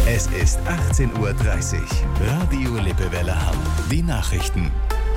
Es ist 18:30 Uhr. Radio Lippewelle Hamm. Die Nachrichten.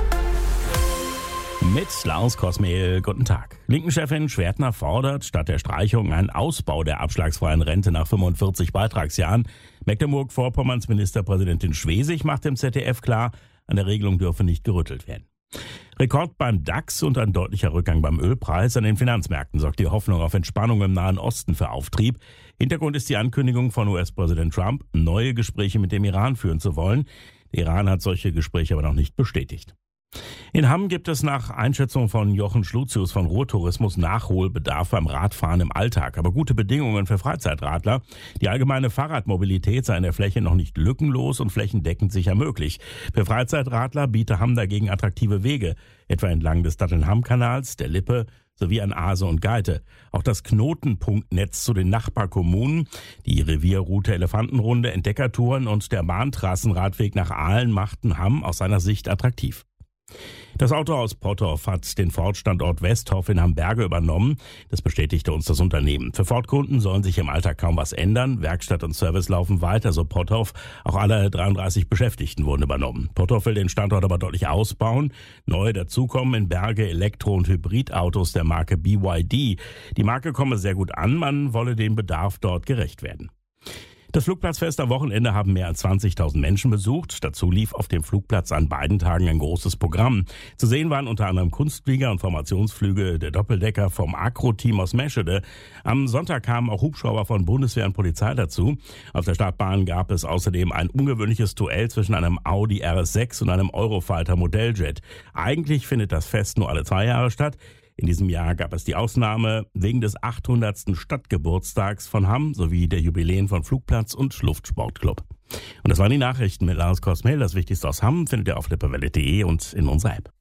Mit Lars Kosmehl, guten Tag. Linken-Chefin Schwertner fordert statt der Streichung einen Ausbau der abschlagsfreien Rente nach 45 Beitragsjahren. Mecklenburg-Vorpommerns Ministerpräsidentin Schwesig macht dem ZDF klar, an der Regelung dürfe nicht gerüttelt werden. Rekord beim DAX und ein deutlicher Rückgang beim Ölpreis. An den Finanzmärkten sorgt die Hoffnung auf Entspannung im Nahen Osten für Auftrieb. Hintergrund ist die Ankündigung von US-Präsident Trump, neue Gespräche mit dem Iran führen zu wollen. Der Iran hat solche Gespräche aber noch nicht bestätigt. In Hamm gibt es nach Einschätzung von Jochen Schlutius von Ruhrtourismus Nachholbedarf beim Radfahren im Alltag, aber gute Bedingungen für Freizeitradler. Die allgemeine Fahrradmobilität sei in der Fläche noch nicht lückenlos und flächendeckend sicher möglich. Für Freizeitradler biete Hamm dagegen attraktive Wege, etwa entlang des Datteln-Hamm-Kanals, der Lippe sowie an Aase und Geite. Auch das Knotenpunktnetz zu den Nachbarkommunen, die Revierroute Elefantenrunde, Entdeckertouren und der Bahntrassenradweg nach Aalen machten Hamm aus seiner Sicht attraktiv. Das Autohaus Potthoff hat den Ford-Standort Westhoff in Hamberge übernommen. Das bestätigte uns das Unternehmen. Für Ford-Kunden sollen sich im Alltag kaum was ändern. Werkstatt und Service laufen weiter, so Potthoff. Auch alle 33 Beschäftigten wurden übernommen. Potthoff will den Standort aber deutlich ausbauen. Neu dazukommen in Berge Elektro- und Hybridautos der Marke BYD. Die Marke komme sehr gut an, man wolle dem Bedarf dort gerecht werden. Das Flugplatzfest am Wochenende haben mehr als 20.000 Menschen besucht. Dazu lief auf dem Flugplatz an beiden Tagen ein großes Programm. Zu sehen waren unter anderem Kunstflieger und Formationsflüge der Doppeldecker vom Agro-Team aus Meschede. Am Sonntag kamen auch Hubschrauber von Bundeswehr und Polizei dazu. Auf der Startbahn gab es außerdem ein ungewöhnliches Duell zwischen einem Audi RS6 und einem Eurofighter Modelljet. Eigentlich findet das Fest nur alle 2 Jahre statt. In diesem Jahr gab es die Ausnahme wegen des 800. Stadtgeburtstags von Hamm sowie der Jubiläen von Flugplatz und Luftsportclub. Und das waren die Nachrichten mit Lars Kosmehl. Das Wichtigste aus Hamm findet ihr auf lippewelle.de und in unserer App.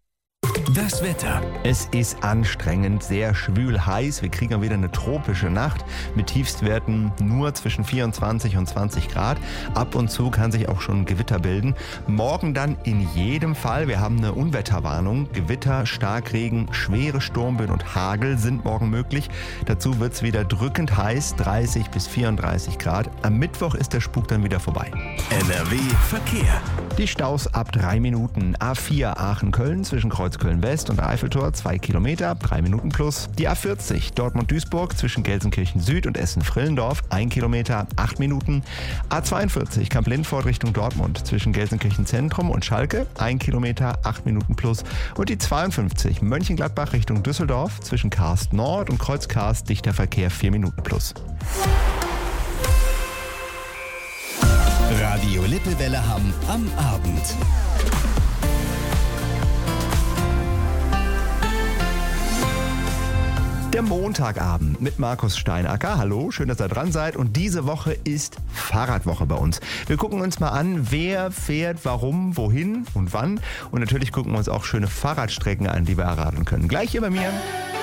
Das Wetter. Es ist anstrengend, sehr schwül heiß. Wir kriegen wieder eine tropische Nacht mit Tiefstwerten nur zwischen 24 und 20 Grad. Ab und zu kann sich auch schon ein Gewitter bilden. Morgen dann in jedem Fall. Wir haben eine Unwetterwarnung. Gewitter, Starkregen, schwere Sturmböen und Hagel sind morgen möglich. Dazu wird es wieder drückend heiß, 30 bis 34 Grad. Am Mittwoch ist der Spuk dann wieder vorbei. NRW Verkehr. Die Staus ab 3 Minuten. A4 Aachen-Köln zwischen Kreuzköln-West und Eiffeltor 2 Kilometer, 3 Minuten plus. Die A40 Dortmund-Duisburg zwischen Gelsenkirchen-Süd und Essen-Frillendorf 1 Kilometer, 8 Minuten. A42 Kamp-Lindfort Richtung Dortmund zwischen Gelsenkirchen-Zentrum und Schalke 1 Kilometer, 8 Minuten plus. Und die 52 Mönchengladbach Richtung Düsseldorf zwischen Karst Nord und Kreuz Karst dichter Verkehr 4 Minuten plus. Radio Lippewelle Hamm am Abend. Der Montagabend mit Markus Steinacker. Hallo, schön, dass ihr dran seid. Und diese Woche ist Fahrradwoche bei uns. Wir gucken uns mal an, wer fährt, warum, wohin und wann. Und natürlich gucken wir uns auch schöne Fahrradstrecken an, die wir erraten können. Gleich hier bei mir.